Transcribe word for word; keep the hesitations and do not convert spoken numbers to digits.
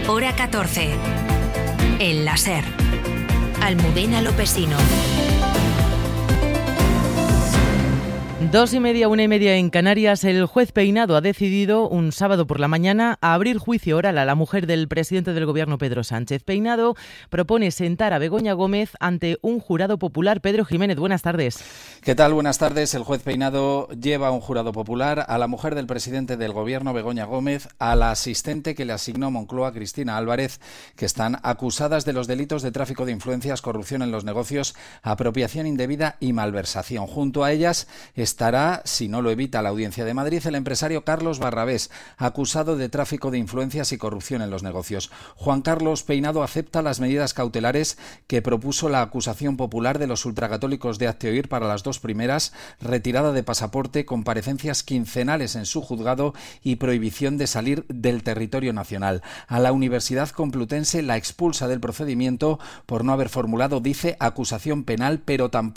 hora catorce. El láser. Almudena Lopesino. Dos y media, una y media en Canarias. El juez Peinado ha decidido un sábado por la mañana a abrir juicio oral a la mujer del presidente del gobierno, Pedro Sánchez. Peinado propone sentar a Begoña Gómez ante un jurado popular. Pedro Jiménez, buenas tardes. ¿Qué tal? Buenas tardes. El juez Peinado lleva a un jurado popular a la mujer del presidente del gobierno, Begoña Gómez, a la asistente que le asignó Moncloa, Cristina Álvarez, que están acusadas de los delitos de tráfico de influencias, corrupción en los negocios, apropiación indebida y malversación. Junto a ellas estará, si no lo evita la Audiencia de Madrid, el empresario Carlos Barrabés, acusado de tráfico de influencias y corrupción en los negocios. Juan Carlos Peinado acepta las medidas cautelares que propuso la acusación popular de los ultracatólicos de Hazte Oír para las dos primeras: retirada de pasaporte, comparecencias quincenales en su juzgado y prohibición de salir del territorio nacional. A la Universidad Complutense la expulsa del procedimiento por no haber formulado, dice, acusación penal, pero tampoco